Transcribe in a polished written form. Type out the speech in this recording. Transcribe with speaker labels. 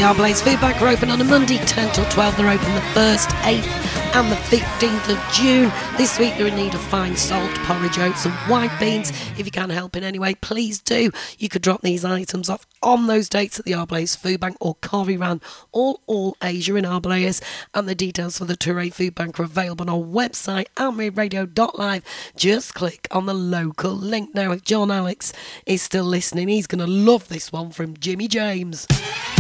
Speaker 1: Arblaze Food Bank are open on a Monday 10 till 12. They're open the 1st, 8th and the 15th of June. This week they're in need of fine salt, porridge, oats and white beans. If you can help in any way, please do. You could drop these items off on those dates at the Arblaze Food Bank or Corriran, all Asia in Arblaze. And the details for the Touré Food Bank are available on our website, almeradio.live. Just click on the local link. Now, if John Alex is still listening, he's going to love this one from Jimmy James.